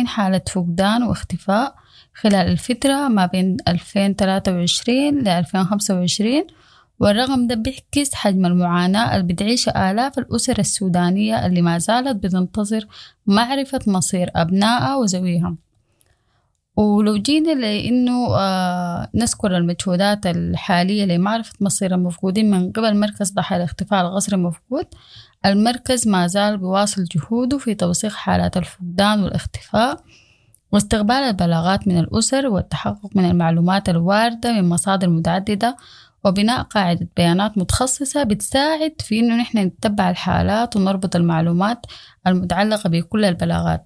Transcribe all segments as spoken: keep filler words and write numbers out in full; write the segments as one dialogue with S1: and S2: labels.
S1: وعشرين حالة فقدان واختفاء خلال الفترة ما بين ألفين وثلاثة وعشرين ل ألفين وخمسة وعشرين، والرقم ده بيعكس حجم المعاناة اللي بتعيشها آلاف الأسر السودانية اللي ما زالت بتنتظر معرفة مصير أبنائها وذويها. ولو جينا لأنه آه نذكر المجهودات الحالية لمعرفة مصير المفقودين من قبل مركز ضحايا الاختفاء القسري المفقود، المركز ما زال بواصل جهوده في توثيق حالات الفقدان والاختفاء واستقبال البلاغات من الأسر والتحقق من المعلومات الواردة من مصادر متعددة وبناء قاعدة بيانات متخصصة بتساعد في إنه نحن نتبع الحالات ونربط المعلومات المتعلقة بكل البلاغات.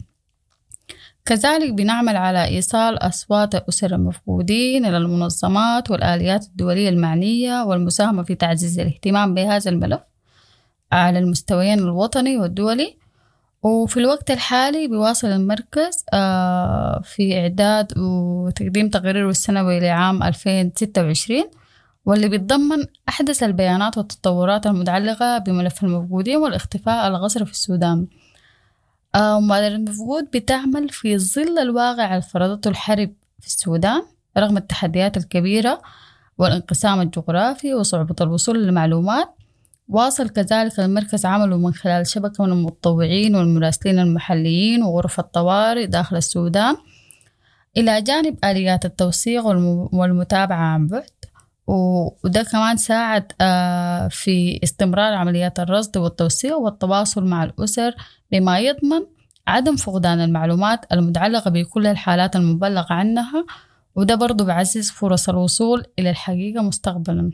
S1: كذلك بنعمل على إيصال أصوات الأسر المفقودين إلى المنظمات والآليات الدولية المعنية والمساهمة في تعزيز الاهتمام بهذا الملف على المستويين الوطني والدولي. وفي الوقت الحالي بيواصل المركز في إعداد وتقديم تقريره السنوي لعام ألفين وستة وعشرين، واللي بيتضمن أحدث البيانات والتطورات المتعلقة بملف المفقودين والاختفاء القسري في السودان. مبادرة المفقود بتعمل في ظل الواقع اللي فرضته الحرب في السودان رغم التحديات الكبيرة والانقسام الجغرافي وصعوبة الوصول للمعلومات. واصل كذلك المركز عمله من خلال شبكة من المتطوعين والمراسلين المحليين وغرف الطوارئ داخل السودان، إلى جانب آليات التوثيق والمتابعة عن بعد. وده كمان ساعد في استمرار عمليات الرصد والتوثيق والتواصل مع الأسر بما يضمن عدم فقدان المعلومات المتعلقة بكل الحالات المبلغ عنها، وده برضو بعزز فرص الوصول إلى الحقيقة مستقبلا.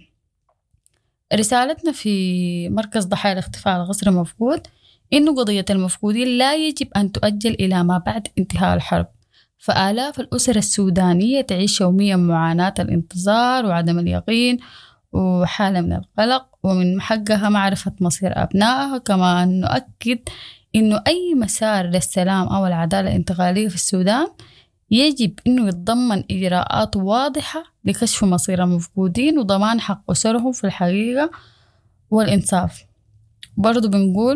S1: رسالتنا في مركز ضحايا الاختفاء القسري المفقود إنه قضية المفقودين لا يجب أن تؤجل إلى ما بعد انتهاء الحرب، فآلاف الأسر السودانية تعيش يوميا معاناة الانتظار وعدم اليقين وحالة من القلق، ومن حقها معرفة مصير أبنائها. كما نؤكد إنه أي مسار للسلام أو العدالة الانتقالية في السودان يجب إنه يتضمن إجراءات واضحة لكشف مصير المفقودين وضمان حق أسرهم في الحقيقة والإنصاف. برضو بنقول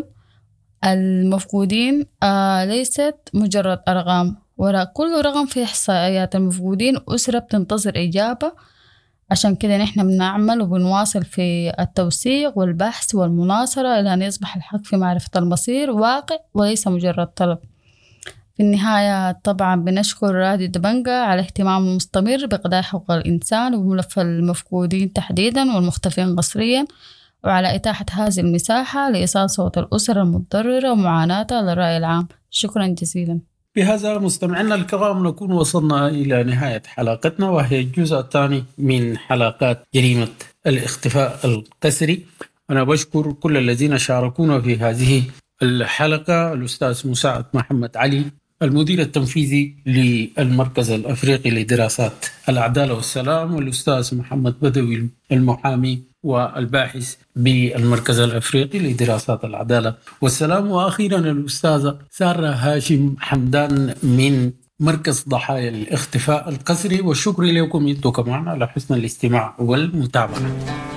S1: المفقودين آه ليست مجرد أرقام، ولا كل رقم في إحصائيات المفقودين أسرة بتنتظر إجابة. عشان كده نحن بنعمل وبنواصل في التوثيق والبحث والمناصرة إلى أن يصبح الحق في معرفة المصير واقع وليس مجرد طلب. في النهاية طبعا بنشكر راديو دبنجة على اهتمامه المستمر بقضايا حقوق الإنسان وملف المفقودين تحديدا والمختفين قسريا، وعلى إتاحة هذه المساحة لإيصال صوت الأسر المتضررة ومعاناتها للرأي العام. شكرا جزيلا.
S2: بهذا مستمعينا الكرام نكون وصلنا إلى نهاية حلقتنا، وهي الجزء الثاني من حلقات جريمة الاختفاء القسري. أنا بشكر كل الذين شاركونا في هذه الحلقة: الأستاذ مساعد محمد علي المدير التنفيذي للمركز الأفريقي لدراسات العدالة والسلام، والأستاذ محمد بدوي المحامي والباحث بالمركز الأفريقي لدراسات العدالة والسلام، وأخيرا الأستاذة سارة هاشم حمدان من مركز ضحايا الاختفاء القسري. والشكر لكم انتم كمان على حسن الاستماع والمتابعة.